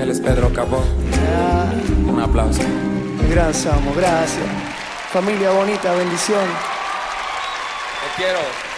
Él es Pedro Capó. Un aplauso. Gran Samo, gracias. Familia bonita, bendición. Te quiero.